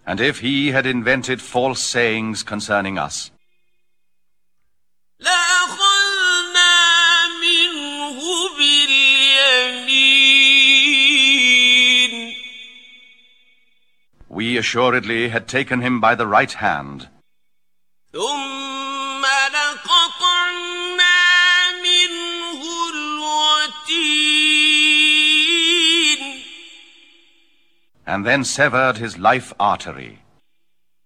And if he had invented false sayings concerning us, لأخذنا منه باليمين. we assuredly had taken him by the right hand, ثم لقطعنا منه الوتين. and then severed his life artery.